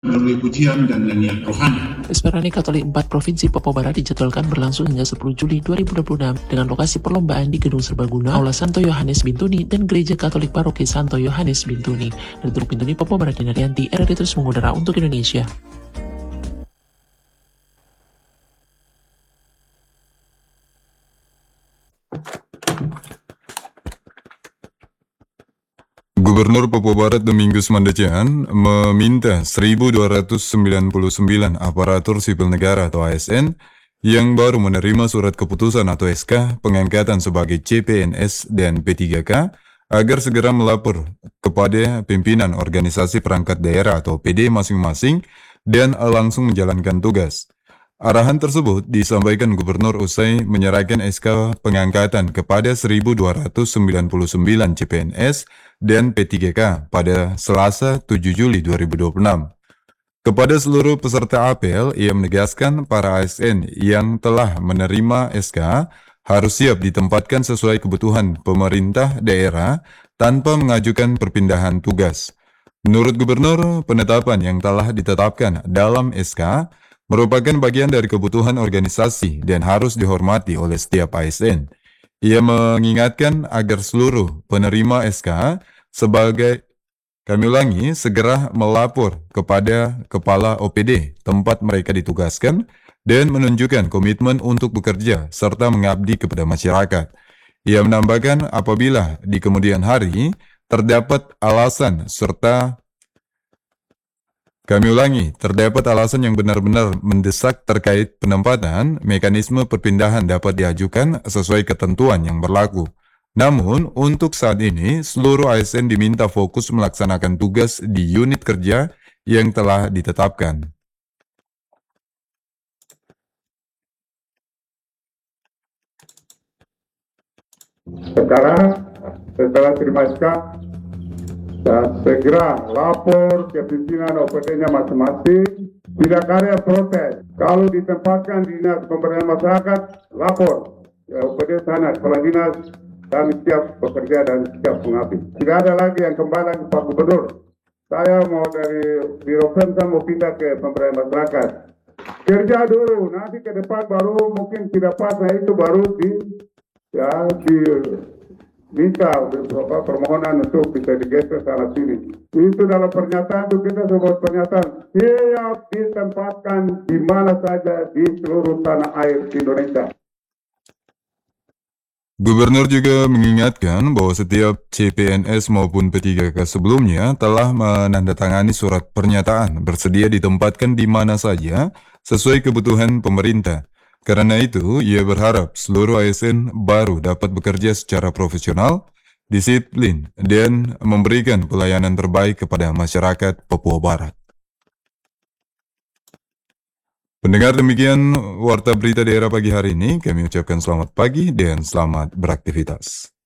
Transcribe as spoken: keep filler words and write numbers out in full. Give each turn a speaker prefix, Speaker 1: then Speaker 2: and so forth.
Speaker 1: melalui pujian dan nyanyian rohani.
Speaker 2: Esperani Katolik empat Provinsi Papua Barat dijadwalkan berlangsung hingga sepuluh Juli dua ribu dua puluh enam dengan lokasi perlombaan di Gedung Serbaguna, Aula Santo Yohanes Bintuni, dan Gereja Katolik Paroki Santo Yohanes Bintuni. Dari Teluk Bintuni, Papua Barat, Dinaryanti, R R D terus mengudara untuk Indonesia.
Speaker 3: Gubernur Papua Barat Domingus Mandacean meminta seribu dua ratus sembilan puluh sembilan aparatur sipil negara atau A S N yang baru menerima surat keputusan atau S K pengangkatan sebagai C P N S dan P tiga K agar segera melapor kepada pimpinan organisasi perangkat daerah atau P D masing-masing dan langsung menjalankan tugas. Arahan tersebut disampaikan Gubernur usai menyerahkan S K pengangkatan kepada seribu dua ratus sembilan puluh sembilan C P N S dan P tiga K pada Selasa tujuh Juli dua ribu dua puluh enam. Kepada seluruh peserta apel, ia menegaskan para A S N yang telah menerima S K harus siap ditempatkan sesuai kebutuhan pemerintah daerah tanpa mengajukan perpindahan tugas. Menurut Gubernur, penetapan yang telah ditetapkan dalam S K merupakan bagian dari kebutuhan organisasi dan harus dihormati oleh setiap A S N. Ia mengingatkan agar seluruh penerima S K sebagai, kami ulangi, segera melapor kepada Kepala O P D tempat mereka ditugaskan dan menunjukkan komitmen untuk bekerja serta mengabdi kepada masyarakat. Ia menambahkan apabila di kemudian hari terdapat alasan serta Kami ulangi, terdapat alasan yang benar-benar mendesak terkait penempatan, mekanisme perpindahan dapat diajukan sesuai ketentuan yang berlaku. Namun, untuk saat ini, seluruh A S N diminta fokus melaksanakan tugas di unit kerja yang telah ditetapkan.
Speaker 4: Sekarang, setelah terima S K, dan segera lapor ke pimpinan O P D-nya masing-masing. Tidak ada protes. Kalau ditempatkan di dinas pemberdayaan masyarakat, lapor ke O P D sana, kepala dinas, dan siap bekerja dan siap mengabdi. Tidak ada lagi yang kembali ke Pak Gubernur. Saya mau dari Biro Pemda mau pindah ke pemberdayaan masyarakat. Kerja dulu, nanti ke depan baru mungkin tidak pas, nah itu baru di ya di minta beberapa permohonan untuk bisa digeser sana sini. Itu dalam pernyataan itu kita sebuah pernyataan siap ditempatkan di mana saja di seluruh tanah air Indonesia.
Speaker 3: Gubernur juga mengingatkan bahwa setiap C P N S maupun P tiga K sebelumnya telah menandatangani surat pernyataan bersedia ditempatkan di mana saja sesuai kebutuhan pemerintah. Karena itu, ia berharap seluruh A S N baru dapat bekerja secara profesional, disiplin, dan memberikan pelayanan terbaik kepada masyarakat Papua Barat. Pendengar, demikian Warta Berita Daerah pagi hari ini. Kami ucapkan selamat pagi dan selamat beraktivitas.